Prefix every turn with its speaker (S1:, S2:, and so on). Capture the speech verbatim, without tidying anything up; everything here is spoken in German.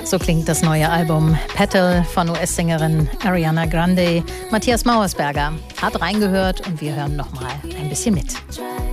S1: So klingt das neue Album Petal von U S-Sängerin Ariana Grande. Matthias Mauersberger hat reingehört und wir hören noch mal ein bisschen mit.